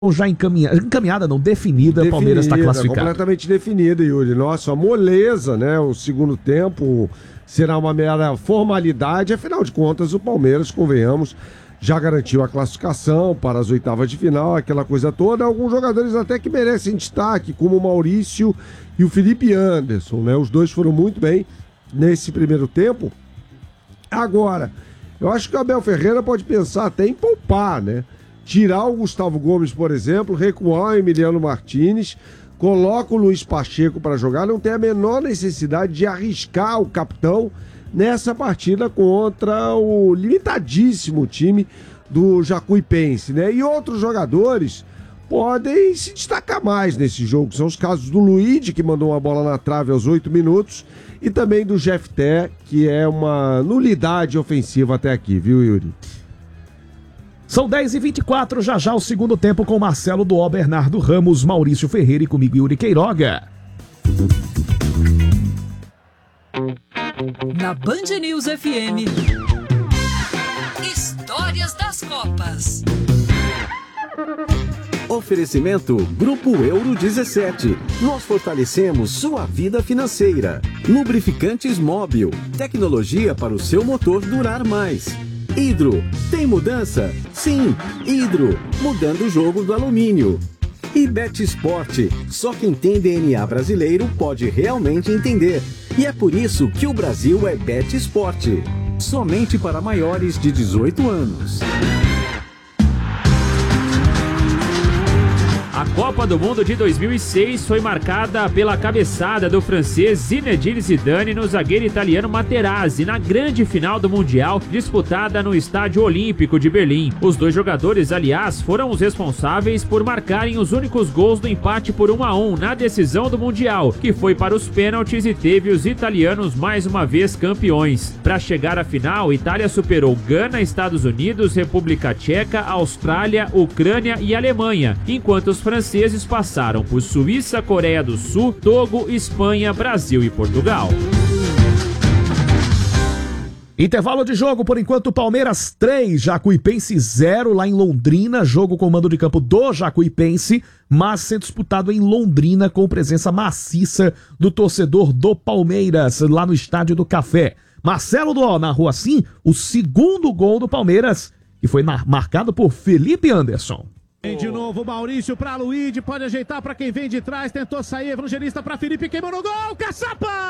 já encaminhada, não, definida, Palmeiras está classificado. Completamente definida, Yuri. Nossa, moleza, né? O segundo tempo será uma mera formalidade. Afinal de contas, o Palmeiras, convenhamos, já garantiu a classificação para as oitavas de final, aquela coisa toda. Alguns jogadores até que merecem destaque, como o Maurício e o Felipe Anderson, né? Os dois foram muito bem nesse primeiro tempo. Agora, eu acho que o Abel Ferreira pode pensar até em poupar, né? Tirar o Gustavo Gomes, por exemplo, recuar o Emiliano Martínez, coloca o Luiz Pacheco para jogar, não tem a menor necessidade de arriscar o capitão nessa partida contra o limitadíssimo time do Jacuipense, né? E outros jogadores podem se destacar mais nesse jogo, são os casos do Luigi, que mandou uma bola na trave aos 8 minutos, e também do Jefté, que é uma nulidade ofensiva até aqui, viu, Yuri? São 10h24, já o segundo tempo com Marcelo Duó, Bernardo Ramos, Maurício Ferreira e comigo, Yuri Queiroga. Na Band News FM, Histórias das Copas. Oferecimento Grupo Euro 17. Nós fortalecemos sua vida financeira. Lubrificantes Móbil. Tecnologia para o seu motor durar mais. Hidro. Tem mudança? Sim, Hidro. Mudando o jogo do alumínio. E Bet Sport. Só quem tem DNA brasileiro pode realmente entender. E é por isso que o Brasil é Bet Sport. Somente para maiores de 18 anos. A Copa do Mundo de 2006 foi marcada pela cabeçada do francês Zinedine Zidane no zagueiro italiano Materazzi na grande final do Mundial disputada no Estádio Olímpico de Berlim. Os dois jogadores, aliás, foram os responsáveis por marcarem os únicos gols do empate por 1-1 na decisão do Mundial, que foi para os pênaltis e teve os italianos mais uma vez campeões. Para chegar à final, Itália superou Gana, Estados Unidos, República Tcheca, Austrália, Ucrânia e Alemanha, enquanto os franceses passaram por Suíça, Coreia do Sul, Togo, Espanha, Brasil e Portugal. Intervalo de jogo, por enquanto, Palmeiras 3, Jacuipense 0 lá em Londrina, jogo com mando de campo do Jacuipense, mas sendo disputado em Londrina com presença maciça do torcedor do Palmeiras, lá no Estádio do Café. Marcelo Duó narrou assim o segundo gol do Palmeiras, que foi marcado por Felipe Anderson. Vem de novo Maurício para Luigi, pode ajeitar para quem vem de trás, tentou sair, Evangelista para Felipe, queimou no gol, Caçapa!